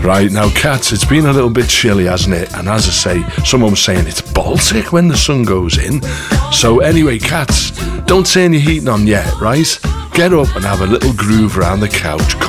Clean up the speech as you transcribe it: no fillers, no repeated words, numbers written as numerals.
Right, now cats, it's been a little bit chilly, hasn't it? And as I say, someone was saying it's Baltic when the sun goes in. So anyway, cats, don't turn your heating on yet, right? Get up and have a little groove around the couch.